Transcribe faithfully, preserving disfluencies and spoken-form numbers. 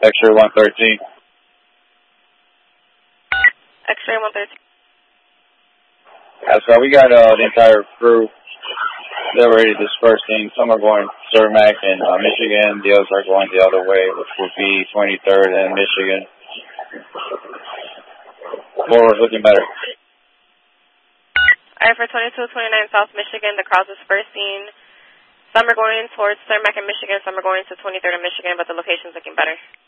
X-ray one thirteen. X-ray one thirteen. That's right. We got uh, the entire crew. They're already dispersing. Some are going Cermak and uh, Michigan. The others are going the other way, which would be twenty-third and Michigan. Forward looking better. All right, for twenty-two twenty-nine South Michigan, the crowd's dispersing. Some are going towards Cermak and Michigan. Some are going to twenty-third and Michigan, but the location's looking better.